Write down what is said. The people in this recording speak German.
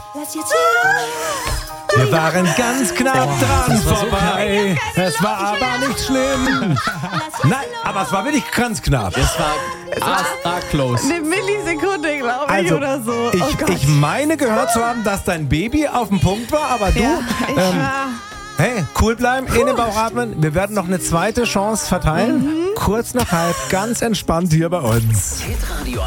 Lass jetzt Wir waren ganz knapp dran vorbei. Es war aber nicht schlimm. Nein, aber es war wirklich ganz knapp. Das war arg close. Eine Millisekunde, glaube ich, Also, oder so. Oh Gott. ich meine gehört zu haben, dass dein Baby auf dem Punkt war, aber du, ja, ich war... hey, cool bleiben, in den Bauch atmen. Wir werden noch eine zweite Chance verteilen. Kurz nach halb, ganz entspannt hier bei uns. Hitradio